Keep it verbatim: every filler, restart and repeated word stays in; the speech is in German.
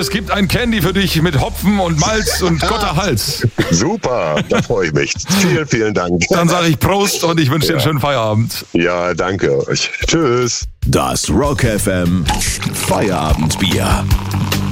es gibt ein Candy für dich mit Hopfen und Malz und Gotter Hals. Super, da freue ich mich. Vielen, vielen Dank. Dann sage ich Prost und ich wünsche dir Ja. einen schönen Feierabend. Ja, danke euch. Tschüss. Das Rock F M Feierabendbier.